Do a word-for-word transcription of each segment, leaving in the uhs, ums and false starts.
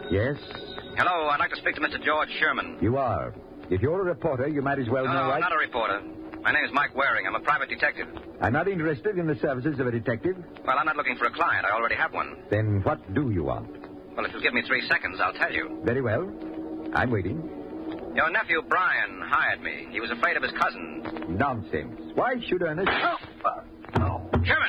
Yes? Hello, I'd like to speak to Mister George Sherman. You are. If you're a reporter, you might as well no, know No, I... I'm not a reporter. My name is Mike Waring. I'm a private detective. I'm not interested in the services of a detective. Well, I'm not looking for a client. I already have one. Then what do you want? Well, if you'll give me three seconds, I'll tell you. Very well. I'm waiting. Your nephew, Brian, hired me. He was afraid of his cousin. Nonsense. Why should Ernest... Oh! Oh. Sherman!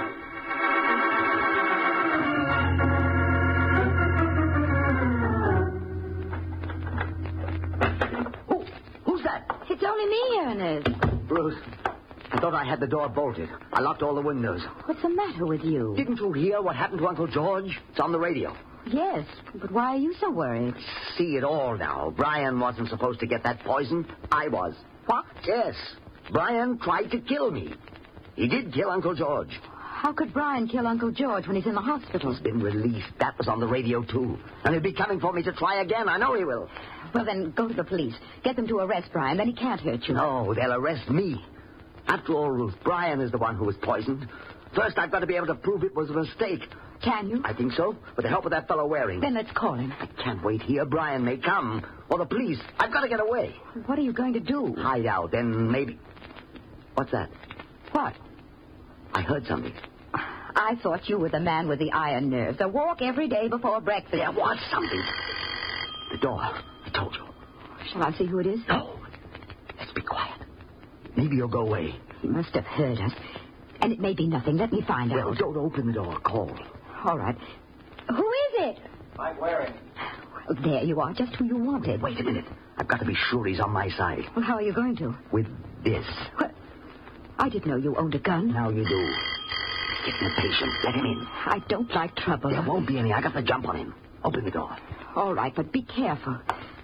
Who? Who's that? It's only me, Ernest. Bruce, I thought I had the door bolted. I locked all the windows. What's the matter with you? Didn't you hear what happened to Uncle George? It's on the radio. Yes, but why are you so worried? See it all now. Brian wasn't supposed to get that poison. I was. What? Yes. Brian tried to kill me. He did kill Uncle George. How could Brian kill Uncle George when he's in the hospital? He's been released. That was on the radio, too. And he'll be coming for me to try again. I know he will. Well, then, go to the police. Get them to arrest Brian. Then he can't hurt you. No, they'll arrest me. After all, Ruth, Brian is the one who was poisoned. First, I've got to be able to prove it was a mistake. Can you? I think so, with the help of that fellow Waring. Then let's call him. I can't wait here. Brian may come. Or the police. I've got to get away. What are you going to do? Hide out, then maybe... What's that? What? I heard something. I thought you were the man with the iron nerves. A walk every day before breakfast. There was something. The door. I told you. Shall I see who it is? No. Let's be quiet. Maybe he'll go away. He must have heard us. And it may be nothing. Let me find Well, out. don't open the door. Call. All right. Who is it? Mike Waring. Well, there you are. Just who you wanted. Wait a minute. I've got to be sure he's on my side. Well, how are you going to? With this. What? I didn't know you owned a gun. Now you do. Get impatient. Let him in. I don't like trouble. There won't be any. I got the jump on him. Open the door. All right, but be careful.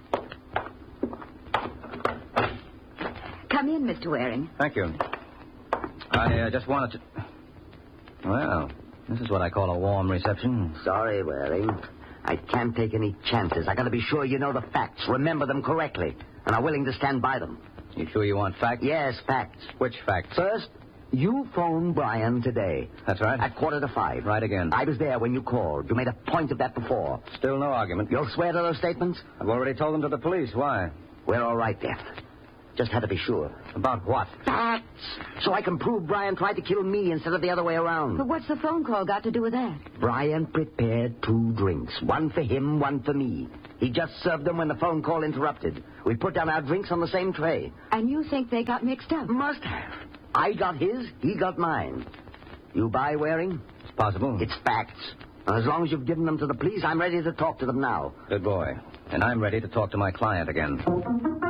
Come in, Mister Waring. Thank you. I uh, just wanted to... Well, this is what I call a warm reception. Sorry, Waring. I can't take any chances. I got to be sure you know the facts, remember them correctly, and are willing to stand by them. You sure you want facts? Yes, facts. Which facts? First, you phoned Brian today. That's right. At quarter to five. Right again. I was there when you called. You made a point of that before. Still no argument. You'll swear to those statements? I've already told them to the police. Why? We're all right then. Just had to be sure. About what? Facts. So I can prove Brian tried to kill me instead of the other way around. But what's the phone call got to do with that? Brian prepared two drinks. One for him, one for me. He just served them when the phone call interrupted. We put down our drinks on the same tray. And you think they got mixed up? Must have. I got his, he got mine. You buy Waring? It's possible. It's facts. And as long as you've given them to the police, I'm ready to talk to them now. Good boy. And I'm ready to talk to my client again.